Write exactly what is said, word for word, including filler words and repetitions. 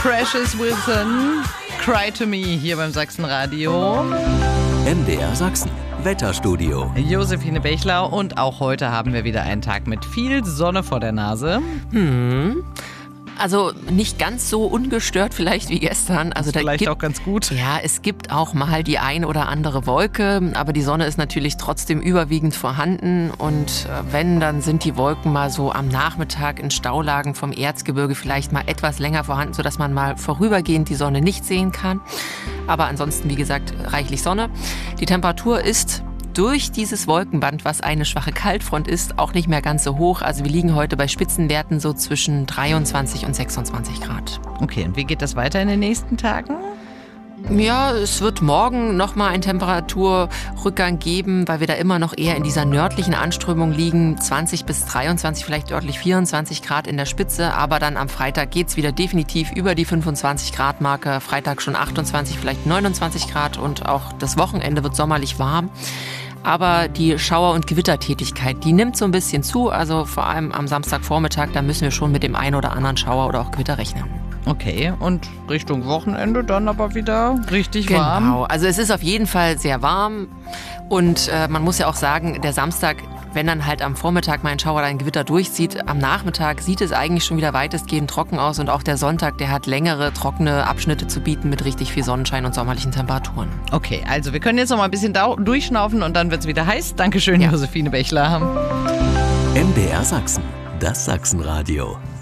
Precious Wilson, Cry to Me hier beim Sachsenradio. M D R Sachsen, Wetterstudio. Josephine Bechler und auch heute haben wir wieder einen Tag mit viel Sonne vor der Nase. Hm. Also nicht ganz so ungestört vielleicht wie gestern. Also da vielleicht gibt, auch ganz gut. Ja, es gibt auch mal die ein oder andere Wolke, aber die Sonne ist natürlich trotzdem überwiegend vorhanden. Und wenn, dann sind die Wolken mal so am Nachmittag in Staulagen vom Erzgebirge vielleicht mal etwas länger vorhanden, sodass man mal vorübergehend die Sonne nicht sehen kann. Aber ansonsten, wie gesagt, reichlich Sonne. Die Temperatur ist durch dieses Wolkenband, was eine schwache Kaltfront ist, auch nicht mehr ganz so hoch. Also wir liegen heute bei Spitzenwerten so zwischen dreiundzwanzig und sechsundzwanzig Grad. Okay, und wie geht das weiter in den nächsten Tagen? Ja, es wird morgen nochmal einen Temperaturrückgang geben, weil wir da immer noch eher in dieser nördlichen Anströmung liegen. zwanzig bis dreiundzwanzig, vielleicht örtlich vierundzwanzig Grad in der Spitze. Aber dann am Freitag geht's wieder definitiv über die fünfundzwanzig Grad Marke. Freitag schon achtundzwanzig, vielleicht neunundzwanzig Grad und auch das Wochenende wird sommerlich warm. Aber die Schauer- und Gewittertätigkeit, die nimmt so ein bisschen zu. Also vor allem am Samstagvormittag, da müssen wir schon mit dem einen oder anderen Schauer oder auch Gewitter rechnen. Okay, und Richtung Wochenende dann aber wieder richtig genau. warm? Genau, also es ist auf jeden Fall sehr warm. Und äh, man muss ja auch sagen, der Samstag, wenn dann halt am Vormittag mal ein Schauer oder ein Gewitter durchzieht, am Nachmittag sieht es eigentlich schon wieder weitestgehend trocken aus. Und auch der Sonntag, der hat längere, trockene Abschnitte zu bieten mit richtig viel Sonnenschein und sommerlichen Temperaturen. Okay, also wir können jetzt noch mal ein bisschen durchschnaufen und dann wird es wieder heiß. Dankeschön, ja. Josephine Bechler. M D R Sachsen, das Sachsenradio.